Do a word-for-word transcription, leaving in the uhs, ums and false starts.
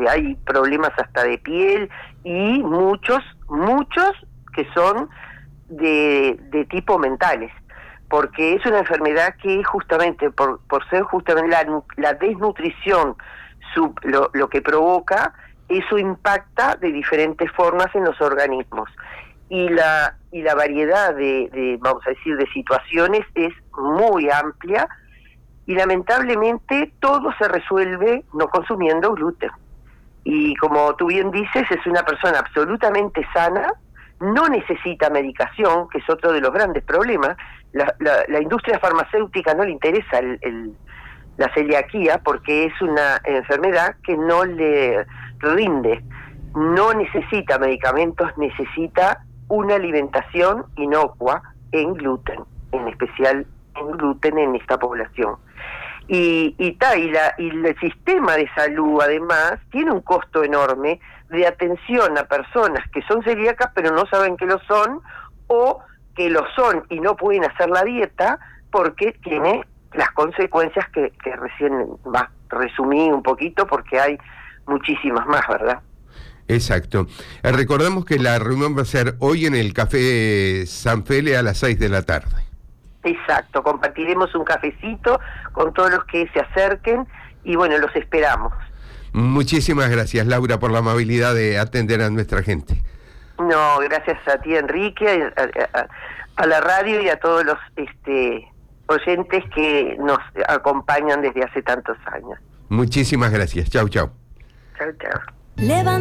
este, hay problemas hasta de piel y muchos, muchos que son de, de tipo mentales, porque es una enfermedad que justamente, por, por ser justamente la, la desnutrición, sub, lo, lo que provoca, eso impacta de diferentes formas en los organismos. Y la, y la variedad de, de, vamos a decir, de situaciones es muy amplia, y lamentablemente todo se resuelve no consumiendo gluten. Y como tú bien dices, es una persona absolutamente sana, no necesita medicación, que es otro de los grandes problemas. La, la, la industria farmacéutica no le interesa el, el, la celiaquía, porque es una enfermedad que no le rinde, no necesita medicamentos, necesita una alimentación inocua en gluten, en especial en gluten en esta población. Y, y, ta, y, la, y el sistema de salud además tiene un costo enorme de atención a personas que son celíacas pero no saben que lo son, o que lo son y no pueden hacer la dieta porque tiene las consecuencias que, que recién va, resumí un poquito, porque hay muchísimas más, ¿verdad? Exacto. Eh, recordamos que la reunión va a ser hoy en el Café San Fele a las seis de la tarde. Exacto, compartiremos un cafecito con todos los que se acerquen y bueno, los esperamos. Muchísimas gracias, Laura, por la amabilidad de atender a nuestra gente. No, gracias a ti, Enrique, a, a, a la radio y a todos los este, oyentes que nos acompañan desde hace tantos años. Muchísimas gracias. Chau, chau. Chau, chau. Levanta